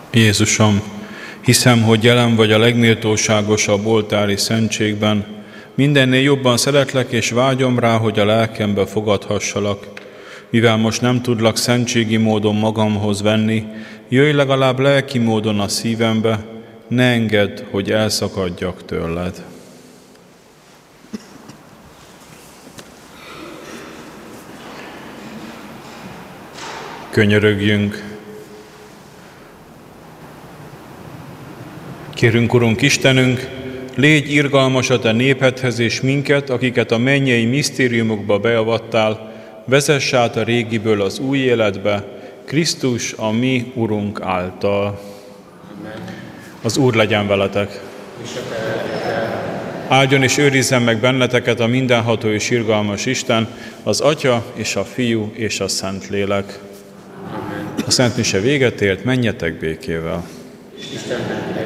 Jézusom, hiszem, hogy jelen vagy a legméltóságosabb oltári szentségben. Mindennél jobban szeretlek, és vágyom rá, hogy a lelkembe fogadhassalak. Mivel most nem tudlak szentségi módon magamhoz venni, jöjj legalább lelki módon a szívembe, ne engedd, hogy elszakadjak tőled. Könyörögjünk! Kérünk, Urunk Istenünk, légy irgalmas a Te népedhez és minket, akiket a mennyei misztériumokba beavattál, vezess át a régiből az új életbe, Krisztus a mi Urunk által. Amen. Az Úr legyen veletek! Áldjon és őrizzen meg benneteket a mindenható és irgalmas Isten, az Atya és a Fiú és a Szentlélek. Amen. A Szent Mise véget ért, menjetek békével! Isten